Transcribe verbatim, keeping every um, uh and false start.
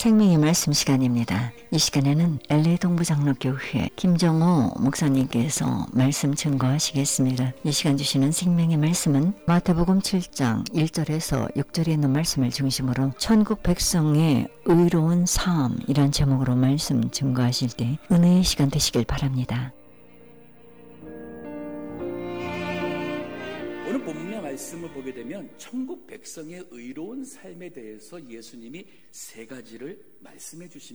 생명의 말씀 시간입니다. 이 시간에는 엘에이 동부장로교회 김정호 목사님께서 말씀 증거하시겠습니다. 이 시간 주시는 생명의 말씀은 마태복음 칠 장 일 절에서 육 절에 있는 말씀을 중심으로 천국 백성의 의로운 삶이란 제목으로 말씀 증거하실 때 은혜의 시간 되시길 바랍니다. 오늘 본문의 말씀을 보게 되면 천국 백성의 의로운 삶에 대해서 예수님이 세 가지를 말씀해 주십니다.